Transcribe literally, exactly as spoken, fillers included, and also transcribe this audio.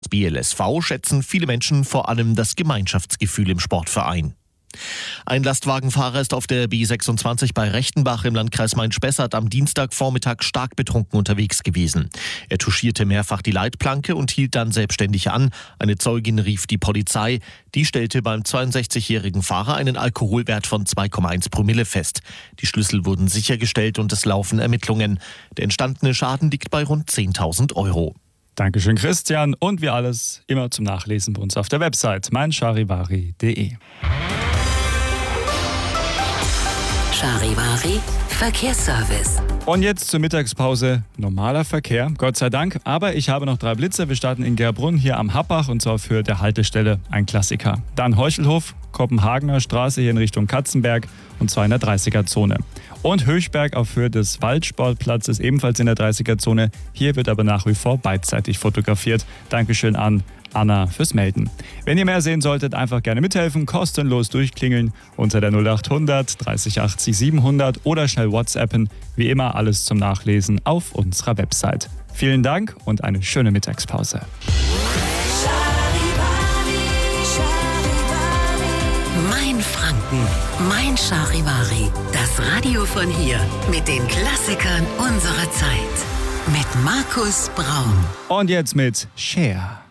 B L S V schätzen viele Menschen vor allem das Gemeinschaftsgefühl im Sportverein. Ein Lastwagenfahrer ist auf der B sechsundzwanzig bei Rechtenbach im Landkreis Main-Spessart am Dienstagvormittag stark betrunken unterwegs gewesen. Er touchierte mehrfach die Leitplanke und hielt dann selbstständig an. Eine Zeugin rief die Polizei. Die stellte beim zweiundsechzigjährigen Fahrer einen Alkoholwert von zwei Komma eins Promille fest. Die Schlüssel wurden sichergestellt und es laufen Ermittlungen. Der entstandene Schaden liegt bei rund zehntausend Euro. Dankeschön, Christian. Und wie alles immer zum Nachlesen bei uns auf der Website meincharivari punkt de. Charivari Verkehrsservice. Und jetzt zur Mittagspause normaler Verkehr, Gott sei Dank. Aber ich habe noch drei Blitze. Wir starten in Gerbrunn hier am Happach und zwar für der Haltestelle ein Klassiker. Dann Heuchelhof, Kopenhagener Straße hier in Richtung Katzenberg und zwar in der dreißiger-Zone. Und Höchberg auf Höhe des Waldsportplatzes ebenfalls in der dreißiger-Zone. Hier wird aber nach wie vor beidseitig fotografiert. Dankeschön an Anna fürs Melden. Wenn ihr mehr sehen solltet, einfach gerne mithelfen, kostenlos durchklingeln unter der null acht hundert dreißig achtzig siebenhundert oder schnell WhatsAppen. Wie immer alles zum Nachlesen auf unserer Website. Vielen Dank und eine schöne Mittagspause. Mein Franken, mein Charivari. Das Radio von hier mit den Klassikern unserer Zeit. Mit Markus Braun. Und jetzt mit Cher.